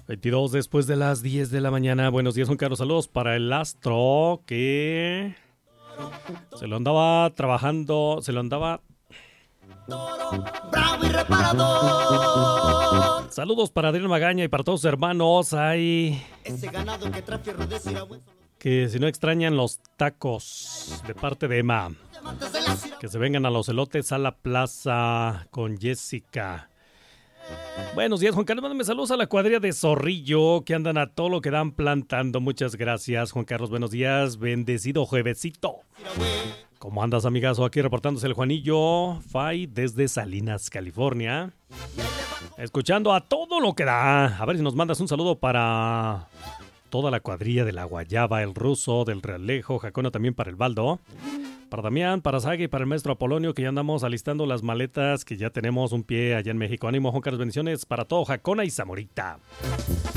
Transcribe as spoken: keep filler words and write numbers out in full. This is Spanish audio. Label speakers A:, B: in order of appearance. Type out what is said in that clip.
A: veintidós después de las diez de la mañana. Buenos días, Juan Carlos. Saludos para el astro que se lo andaba trabajando, se lo andaba...
B: Bravo y reparador.
A: Saludos para Adrián Magaña y para todos sus hermanos. Ay,
B: Ese ganado que trae fierro de Siragüen.
A: que si no extrañan los tacos de parte de Emma, que se vengan a los elotes a la plaza con Jessica. Buenos días, Juan Carlos. Mándame saludos a la cuadrilla de Zorrillo que andan a todo lo que dan plantando. Muchas gracias, Juan Carlos. Buenos días. Bendecido juevesito. ¿Cómo andas, amigazo? Aquí reportándose el Juanillo Fay desde Salinas, California. Escuchando a todo lo que da. A ver si nos mandas un saludo para toda la cuadrilla de la Guayaba, el Ruso, del Realejo, Jacona también para el Baldo. Para Damián, para Saga y para el maestro Apolonio, que ya andamos alistando las maletas, que ya tenemos un pie allá en México. Ánimo, Juan Carlos, bendiciones para todo Jacona y Zamorita.